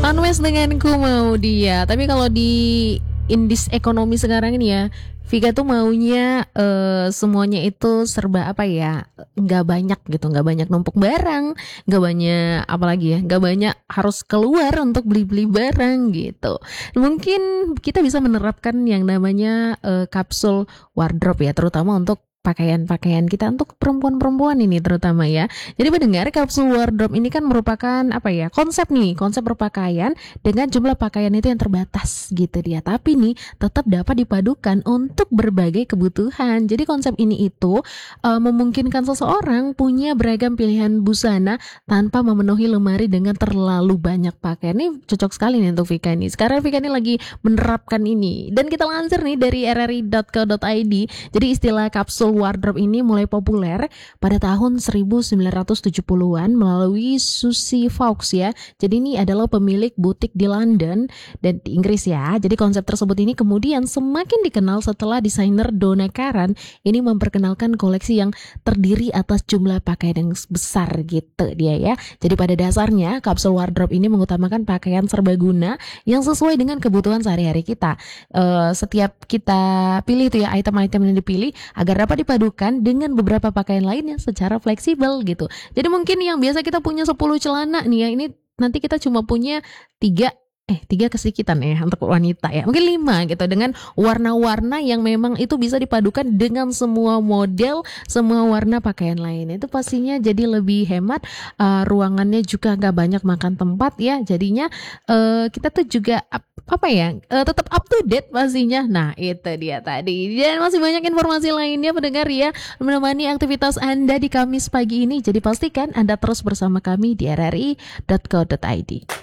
Unmesh dengan Ku Mau Dia. Tapi kalau di indis ekonomi sekarang ini ya, Vika tuh maunya semuanya itu serba apa ya, nggak banyak gitu, nggak banyak numpuk barang, nggak banyak apalagi ya, nggak banyak harus keluar untuk beli-beli barang gitu. Mungkin kita bisa menerapkan yang namanya kapsul wardrobe ya, terutama untuk pakaian-pakaian kita untuk perempuan-perempuan ini terutama ya. Jadi mendengar kapsul wardrobe ini kan merupakan apa ya, konsep nih, konsep berpakaian dengan jumlah pakaian itu yang terbatas gitu dia. Tapi nih tetap dapat dipadukan untuk berbagai kebutuhan. Jadi konsep ini itu memungkinkan seseorang punya beragam pilihan busana tanpa memenuhi lemari dengan terlalu banyak pakaian. Ini cocok sekali nih untuk Vika nih. Sekarang Vika ini lagi menerapkan ini. Dan kita lansir nih dari rri.co.id. Jadi istilah kapsul wardrobe ini mulai populer pada tahun 1970-an melalui Susie Fawkes ya. Jadi ini adalah pemilik butik di London dan di Inggris ya. Jadi konsep tersebut ini kemudian semakin dikenal setelah desainer Donna Karan ini memperkenalkan koleksi yang terdiri atas jumlah pakaian yang besar gitu dia ya. Jadi pada dasarnya kapsul wardrobe ini mengutamakan pakaian serbaguna yang sesuai dengan kebutuhan sehari-hari kita. Setiap kita pilih itu ya, item-item yang dipilih agar dapat dipadukan dengan beberapa pakaian lainnya secara fleksibel gitu. Jadi mungkin yang biasa kita punya 10 celana nih ya, ini nanti kita cuma punya 3 kesikitan ya untuk wanita ya, mungkin 5 gitu, dengan warna-warna yang memang itu bisa dipadukan dengan semua model, semua warna pakaian lain. Itu pastinya jadi lebih hemat, ruangannya juga gak banyak makan tempat ya. Jadinya kita tuh juga tetap up to date pastinya. Nah itu dia tadi. Dan masih banyak informasi lainnya pendengar ya, menemani aktivitas Anda di Kamis pagi ini. Jadi pastikan Anda terus bersama kami di rri.co.id.